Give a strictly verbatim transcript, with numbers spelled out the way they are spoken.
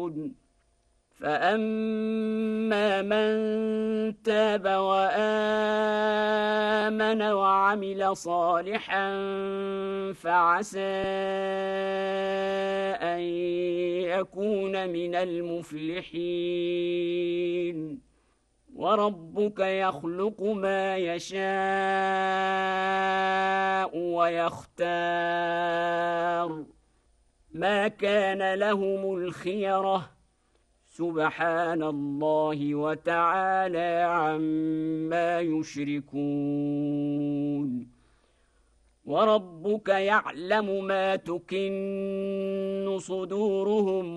يعملون فأما من تاب وآمن وعمل صالحا فعسى أن يكون من المفلحين وربك يخلق ما يشاء ويختار ما كان لهم الخيرة سبحان الله وتعالى عما يشركون وربك يعلم ما تكن صدورهم